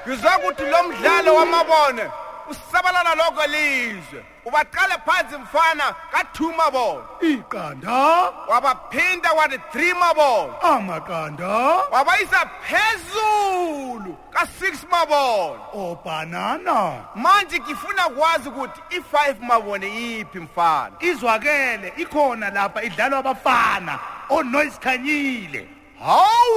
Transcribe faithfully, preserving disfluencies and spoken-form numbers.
Ngizokuthi lo mdlalo wamabone usabalala lokho lizwe. Ubaqale phansi mfana ka two mabone. Iqanda. Wabaphinda wathi three mabone. Amaqanda. Wabayisa phezulu ka six mabone. Obanana. Manje ngifuna kwazi ukuthi i five mabone iphi mfana. Izwakele ikhona lapha idlalwa abafana oNoise Khanyile. Hawu